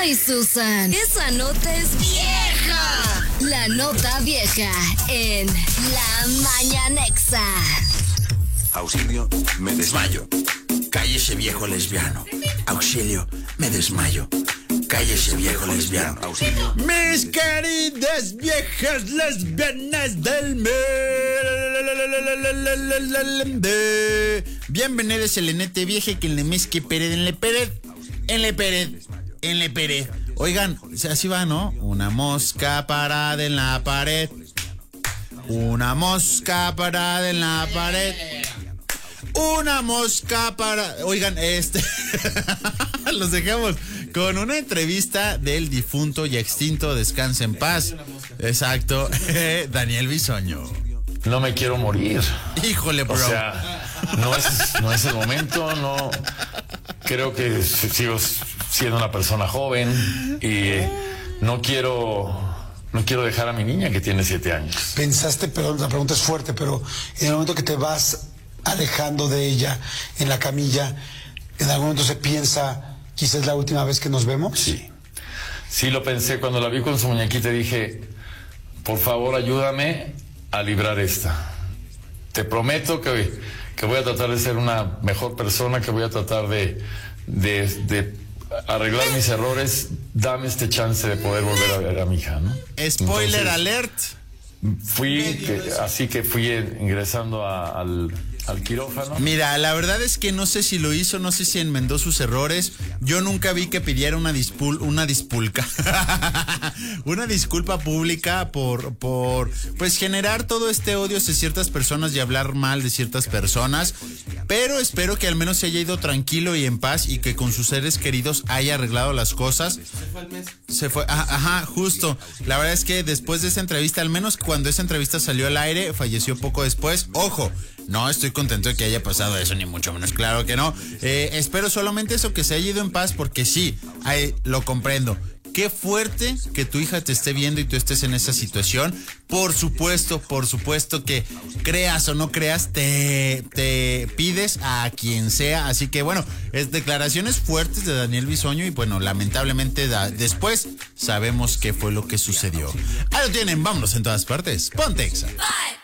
Ay, Susan, esa nota es vieja. La nota vieja en La Mañanexa. Auxilio, me desmayo. Cállese, viejo lesbiano. Auxilio, me desmayo. Cállese, viejo lesbiano. Auxilio. Mis queridas viejas lesbianas del mundo. Bienvenidos a la neta vieja que en la mes que Pérez, en le Pérez. Oigan, así va, ¿no? Una mosca parada en la pared. Una mosca parada en la pared. Una mosca para... Oigan, los dejamos con una entrevista del difunto y extinto, descanse en paz. Exacto, Daniel Bisoño. No me quiero morir. Híjole, bro. O sea, no es el momento, no. Creo que sigo siendo una persona joven y no quiero dejar a mi niña que tiene 7 años. Pensaste, perdón, la pregunta es fuerte, pero en el momento que te vas alejando de ella en la camilla, ¿en algún momento se piensa, quizás es la última vez que nos vemos? Sí lo pensé. Cuando la vi con su muñequita dije, por favor ayúdame a librar esta. Te prometo que voy a tratar de ser una mejor persona, que voy a tratar de arreglar mis errores. Dame este chance de poder volver a ver a mi hija, ¿no? Spoiler Entonces, alert. Fui ingresando al quirófano. Mira, la verdad es que no sé si lo hizo, no sé si enmendó sus errores. Yo nunca vi que pidiera una disculpa pública por pues generar todo este odio hacia ciertas personas y hablar mal de ciertas personas. Pero espero que al menos se haya ido tranquilo y en paz y que con sus seres queridos haya arreglado las cosas. Se fue, ajá, justo. La verdad es que después de esa entrevista, al menos cuando esa entrevista salió al aire, falleció poco después. Ojo, no estoy contento de que haya pasado eso, ni mucho menos, claro que no. Espero solamente eso, que se haya ido en paz, porque sí, lo comprendo. Qué fuerte que tu hija te esté viendo y tú estés en esa situación. Por supuesto que creas o no creas, te pides a quien sea. Así que bueno, declaraciones fuertes de Daniel Bisoño y bueno, lamentablemente después sabemos qué fue lo que sucedió. Ahí lo tienen, vámonos en todas partes. Ponte Exa.